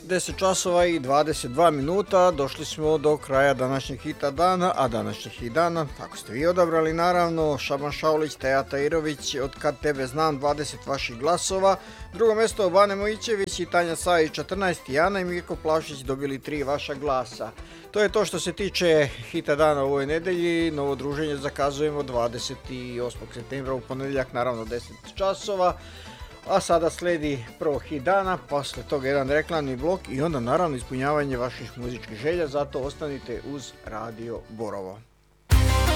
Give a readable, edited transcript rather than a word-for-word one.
10 časova i 22 minuta, došli smo do kraja današnjeg hita dana, a današnjeg hit dana, ako ste vi odabrali naravno, Šaban Šaulić, Teja Tajirović, Od kad tebe znam, 20 vaših glasova, drugo mjesto Bane Mojićević i Tanja Sajić 14, i Ana i Mirko Plavšić dobili 3 vaša glasa. To je to što se tiče hita dana u ovoj nedelji, novo druženje zakazujemo 28. septembra u ponedjeljak, naravno 10 časova. A sada sledi prvo hit dana, posle toga jedan reklamni blok i onda naravno ispunjavanje vaših muzičkih želja, zato ostanite uz Radio Borovo.